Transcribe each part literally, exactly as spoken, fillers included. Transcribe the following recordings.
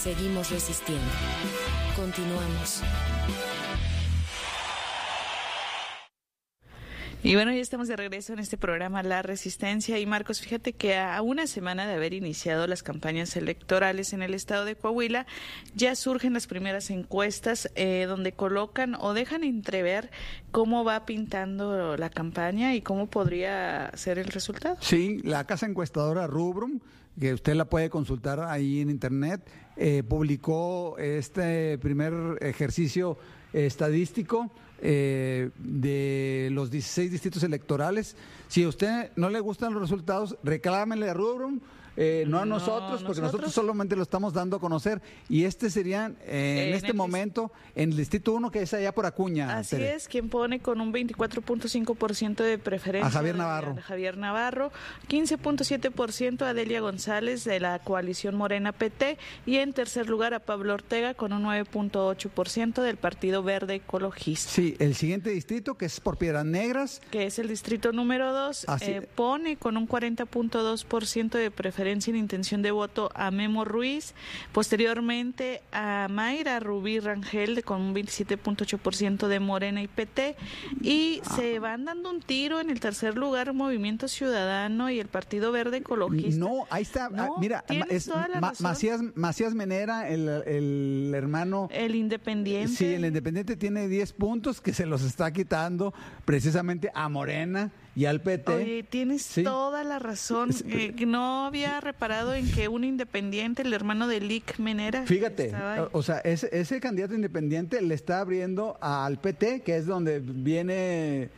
Seguimos resistiendo. Continuamos. Y bueno, ya estamos de regreso en este programa La Resistencia. Y Marcos, fíjate que a una semana de haber iniciado las campañas electorales en el estado de Coahuila, ya surgen las primeras encuestas eh, donde colocan o dejan entrever cómo va pintando la campaña y cómo podría ser el resultado. Sí, la casa encuestadora Rubrum, que usted la puede consultar ahí en internet, eh, publicó este primer ejercicio estadístico eh, de los dieciséis distritos electorales. Si a usted no le gustan los resultados, reclámenle a Rubrum, eh, no a No, nosotros, porque nosotros. nosotros solamente lo estamos dando a conocer. Y este serían, eh, en, En este el momento, en el distrito uno, que es allá por Acuña. Así Tere. es, quien pone con un veinticuatro punto cinco por ciento de preferencia A Javier Navarro. A Javier Navarro, quince punto siete por ciento a Delia González de la coalición Morena P T y en tercer lugar a Pablo Ortega con un nueve punto ocho por ciento del Partido Verde Ecologista. Sí, el siguiente distrito, que es por Piedras Negras. Que es el distrito número dos, eh, pone con un cuarenta punto dos por ciento de preferencia en intención de voto a Memo Ruiz, posteriormente a Mayra Rubí Rangel con un veintisiete punto ocho por ciento de Morena y P T, y ah. se van dando un tiro en el tercer lugar Movimiento Ciudadano y el Partido Verde Ecologista. No, ahí está, no, mira, es Ma Macías, Macías Menera, el, el hermano... El Independiente. Sí, el Independiente tiene diez puntos que se los está quitando precisamente a Morena y al P T. Oye, tienes ¿sí? toda la razón. Eh, no había reparado en que un independiente, el hermano de Lic Menera... Fíjate, o sea, ese, ese candidato independiente le está abriendo al P T, que es donde viene...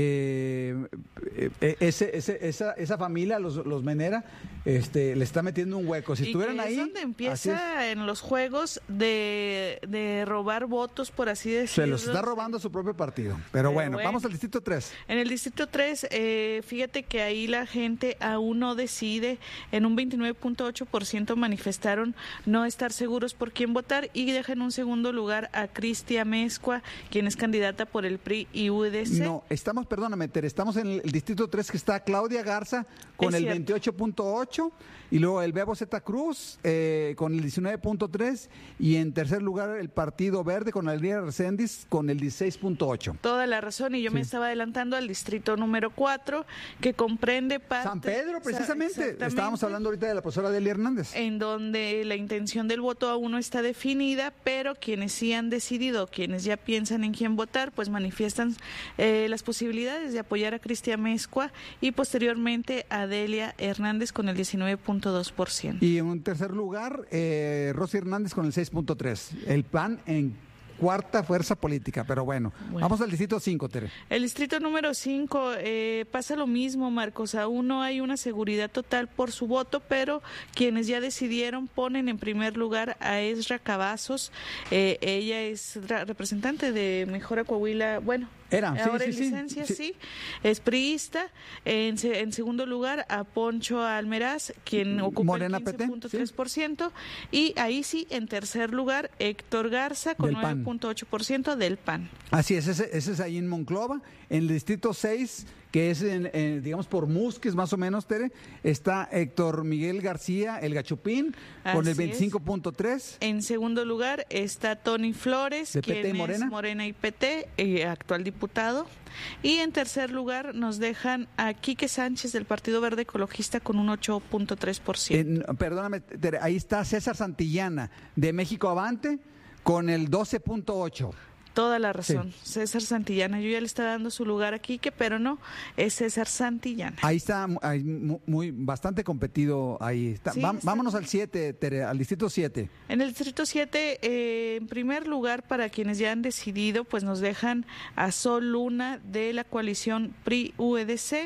Eh, eh, ese, ese, esa, esa familia, los, los Menera, este, le está metiendo un hueco. Si estuvieran ahí... Es donde empieza en los juegos de, de robar votos, por así decirlo. Se los está robando a su propio partido. Pero, Pero bueno, bueno, vamos al distrito tres. En el distrito tres, eh, fíjate que ahí la gente aún no decide. En un veintinueve punto ocho por ciento manifestaron no estar seguros por quién votar y dejan en un segundo lugar a Cristi Amezcua, quien es candidata por el P R I y U D C. No, está Estamos, perdóname, Tere, estamos en el, el distrito tres, que está Claudia Garza con es el veintiocho punto ocho y luego el Bebo Zeta Cruz eh, con el diecinueve punto tres y en tercer lugar el Partido Verde con Elvira Reséndiz con el dieciséis punto ocho. Toda la razón, y yo sí. me estaba adelantando al distrito número cuatro, que comprende parte... San Pedro, precisamente. Estábamos hablando ahorita de la profesora Delia Hernández. En donde la intención del voto aún no está definida, pero quienes sí han decidido, quienes ya piensan en quién votar, pues manifiestan eh, las posibilidades posibilidades de apoyar a Cristi Amezcua y posteriormente a Delia Hernández con el diecinueve punto dos por ciento. Y en tercer lugar, eh, Rosy Hernández con el seis punto tres por ciento. El P A N en cuarta fuerza política, pero bueno, bueno. Vamos al distrito cinco, Tere. El distrito número cinco, eh, pasa lo mismo, Marcos, aún no hay una seguridad total por su voto, pero quienes ya decidieron ponen en primer lugar a Esra Cavazos, eh, ella es representante de Mejora Coahuila, bueno, Era, ahora sí, en sí, licencia, sí, sí. sí, es priista. En, en segundo lugar a Poncho Almeraz, quien ocupa Morena el quince punto tres por ciento, sí. Y ahí sí, en tercer lugar, Héctor Garza con nueve punto ocho por ciento del P A N. Así es, ese, ese es ahí en Monclova. En el distrito seis, que es, en, en, digamos, por Musques más o menos, Tere, está Héctor Miguel García, el Gachupín, Así con el veinticinco punto tres. En segundo lugar está Tony Flores, de quien P T y Morena. es Morena y P T, eh, actual diputado. Y en tercer lugar nos dejan a Quique Sánchez del Partido Verde Ecologista con un ocho punto tres por ciento. Eh, perdóname, Tere, ahí está César Santillana de México Avante con el doce punto ocho. Toda la razón, sí. César Santillana. Yo ya le estaba dando su lugar a Quique, pero no, es César Santillana. Ahí está hay muy bastante competido ahí. Está. Sí, Va, está. Vámonos al siete, Tere, al distrito siete. En el distrito siete, eh, en primer lugar, para quienes ya han decidido, pues nos dejan a Sol Luna de la coalición P R I-U D C.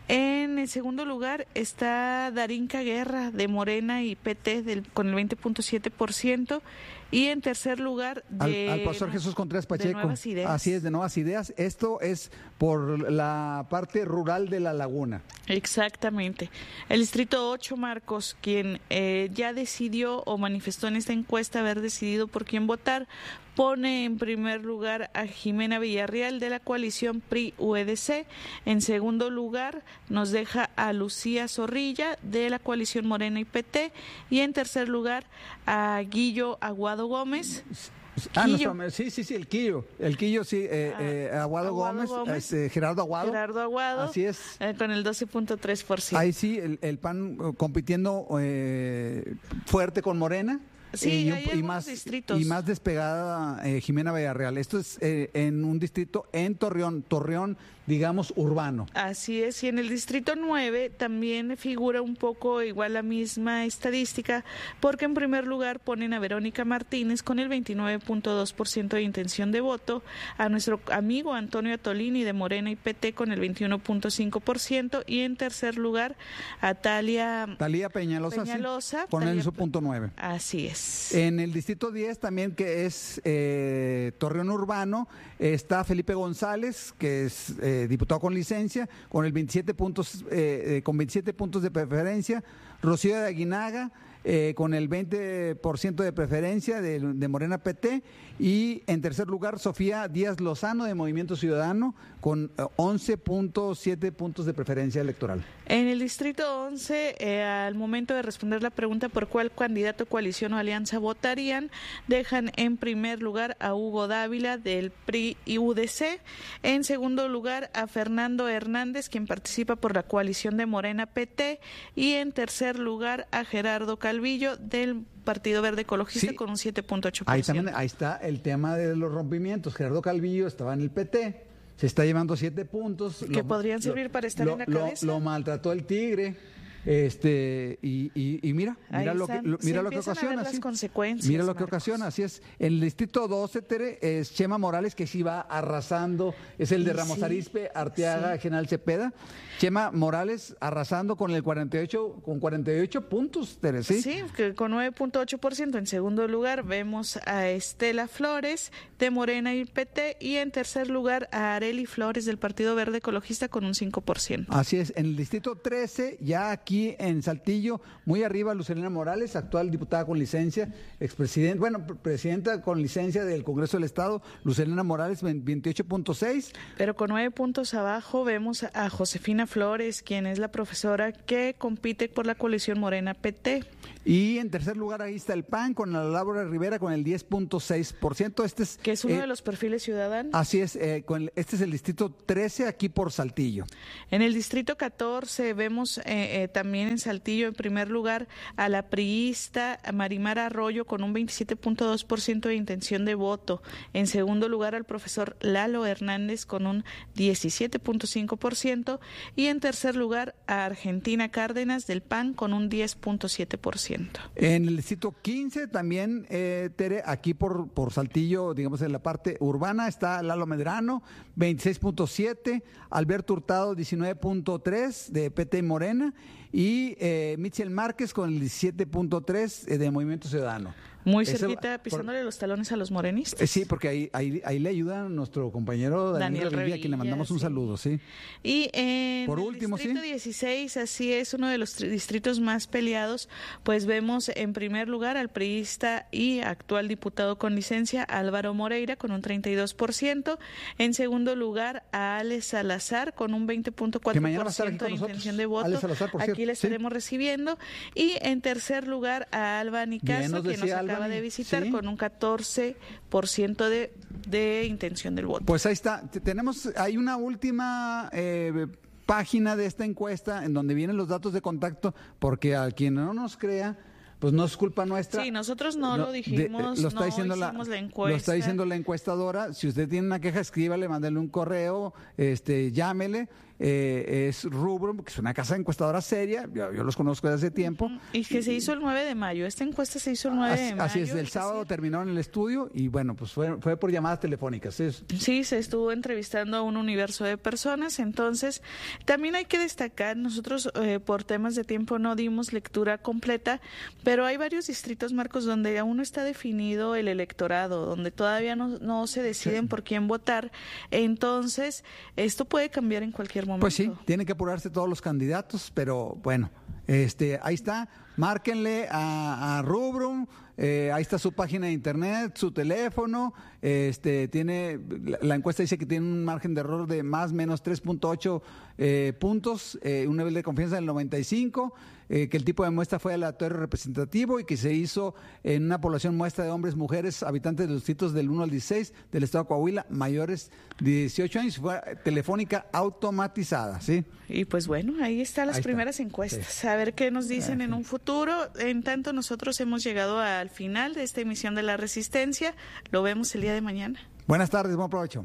En el segundo lugar está Darinka Guerra de Morena y P T del, con el veinte punto siete por ciento. Y en tercer lugar... De, al, al pastor Jesús Contreras Pacheco. De Nuevas Ideas. Así es, de Nuevas Ideas. Esto es por la parte rural de La Laguna. Exactamente. El distrito ocho, Marcos, quien eh, ya decidió o manifestó en esta encuesta haber decidido por quién votar, pone en primer lugar a Jimena Villarreal de la coalición P R I-U E D C. En segundo lugar nos deja a Lucía Zorrilla de la coalición Morena y P T. Y en tercer lugar a Guillo Aguado Gómez. Ah, no, sí, sí, sí, el Quillo, el Quillo, sí, eh, eh, Aguado, Aguado Gómez, Gómez eh, Gerardo Aguado. Gerardo Aguado, así es. Eh, con el doce punto tres por ciento. Ahí sí, el, el P A N uh, compitiendo eh, fuerte con Morena. Sí, y, hay y más distritos. y más despegada eh, Jimena Villarreal. Esto es eh, en un distrito en Torreón, Torreón, digamos, urbano. Así es, y en el distrito nueve también figura un poco igual la misma estadística, porque en primer lugar ponen a Verónica Martínez con el veintinueve punto dos por ciento de intención de voto, a nuestro amigo Antonio Atolini de Morena y P T con el veintiuno punto cinco por ciento, y en tercer lugar a Talia, Talía Peñalosa, Peñalosa sí, con Talia, el su punto nueve. Así es. En el distrito diez también, que es eh, Torreón Urbano, está Felipe González, que es eh, diputado con licencia, con el veintisiete puntos, eh, eh, con veintisiete puntos de preferencia. Rocío de Aguinaga, eh, con el veinte por ciento de preferencia de, de Morena P T. Y en tercer lugar, Sofía Díaz Lozano de Movimiento Ciudadano, con once punto siete puntos de preferencia electoral. En el distrito once, eh, al momento de responder la pregunta por cuál candidato, coalición o alianza votarían, dejan en primer lugar a Hugo Dávila del P R I y U D C, en segundo lugar a Fernando Hernández, quien participa por la coalición de Morena P T, y en tercer lugar a Gerardo Calvillo del Partido Verde Ecologista, sí, con un siete punto ocho por ciento. Ahí también, ahí está el tema de los rompimientos. Gerardo Calvillo estaba en el P T, se está llevando siete puntos. Que lo, podrían servir lo, para estar lo, en la cabeza. Lo, lo maltrató el Tigre. Este y, y, y mira, mira lo que lo, mira lo que ocasiona, las ¿sí? consecuencias, mira lo que Marcos. ocasiona, así es. En el distrito doce, Tere, es Chema Morales, que sí va arrasando, es el de Ramos sí, Arizpe, Arteaga, sí. General Cepeda. Chema Morales arrasando con el cuarenta y ocho, con cuarenta y ocho puntos, Tere, sí. Sí, que con nueve punto ocho por ciento. En segundo lugar vemos a Estela Flores de Morena y P T, y en tercer lugar a Areli Flores del Partido Verde Ecologista con un cinco por ciento. Así es. En el distrito trece, ya aquí en Saltillo, muy arriba, Lucelena Morales, actual diputada con licencia, expresidente, bueno, presidenta con licencia del Congreso del Estado, Lucelena Morales, veintiocho punto seis. Pero con nueve puntos abajo vemos a Josefina Flores, quien es la profesora que compite por la coalición Morena P T. Y en tercer lugar ahí está el P A N con la Laura Rivera con el diez punto seis por ciento. Este es, que es uno eh, de los perfiles ciudadanos. Así es, eh, con el, este es el distrito trece aquí por Saltillo. En el distrito catorce vemos eh, eh, también en Saltillo en primer lugar a la priista Marimar Arroyo con un veintisiete punto dos por ciento de intención de voto. En segundo lugar al profesor Lalo Hernández con un diecisiete punto cinco por ciento. Y en tercer lugar a Argentina Cárdenas del P A N con un diez punto siete por ciento. En el distrito quince también, eh, Tere, aquí por, por Saltillo, digamos en la parte urbana, está Lalo Medrano, veintiséis punto siete, Alberto Hurtado, diecinueve punto tres de P T y Morena, y eh, Michel Márquez con el diecisiete punto tres eh, de Movimiento Ciudadano. Muy cerquita, Ese, pisándole por, los talones a los morenistas. Eh, sí, porque ahí, ahí, ahí le ayuda a nuestro compañero Daniel, Daniel Revilla, a quien le mandamos sí. un saludo, sí. Y en por el último, distrito ¿sí? dieciséis, así es, uno de los distritos más peleados, pues vemos en primer lugar al priista y actual diputado con licencia Álvaro Moreira con un treinta y dos por ciento, en segundo lugar a Alex Salazar con un veinte punto cuatro por ciento de intención de voto, Salazar, aquí le estaremos sí. recibiendo, y en tercer lugar a Alba Nicaso, que nos acaba de visitar sí. con un catorce por ciento de, de intención del voto. Pues ahí está, tenemos, hay una última eh, página de esta encuesta en donde vienen los datos de contacto, porque a quien no nos crea, pues no es culpa nuestra. Sí, nosotros no lo, lo dijimos, de, lo está no diciendo hicimos la, la encuesta. Lo está diciendo la encuestadora. Si usted tiene una queja, escríbale, mándale un correo, este, llámele, eh, es Rubrum, que es una casa encuestadora seria, yo, yo los conozco desde hace tiempo. Y que se hizo el nueve de mayo, esta encuesta se hizo el nueve de mayo. Así es, el sábado terminaron el estudio y bueno, pues fue, fue por llamadas telefónicas. ¿Sí? Sí, se estuvo entrevistando a un universo de personas, entonces también hay que destacar, nosotros eh, por temas de tiempo no dimos lectura completa, pero hay varios distritos, Marcos, donde aún no está definido el electorado, donde todavía no, no se deciden sí. por quién votar, entonces esto puede cambiar en cualquier momento. Pues sí, tienen que apurarse todos los candidatos, pero bueno, este, ahí está, márquenle a, a Rubrum, eh, ahí está su página de internet, su teléfono, este, tiene, la, la encuesta dice que tiene un margen de error de más o menos tres punto ocho eh, puntos, eh, un nivel de confianza del noventa y cinco, eh, que el tipo de muestra fue aleatorio representativo y que se hizo en una población muestra de hombres, mujeres, habitantes de los distritos del uno al dieciséis del estado de Coahuila, mayores de dieciocho años, fue telefónica automatizada, ¿sí? Y pues bueno, ahí están las ahí primeras está. encuestas, Sí. a ver qué nos dicen en un futuro. En tanto, nosotros hemos llegado al final de esta emisión de La Resistencia, lo vemos el día de mañana. Buenas tardes, buen provecho.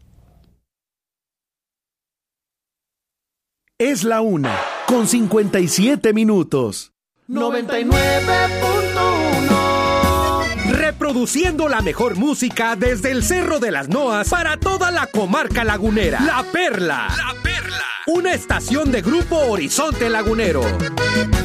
Es la una, con cincuenta y siete minutos. noventa y nueve punto uno. Reproduciendo la mejor música desde el Cerro de las Noas para toda la comarca lagunera. La Perla. La Perla. Una estación de Grupo Horizonte Lagunero.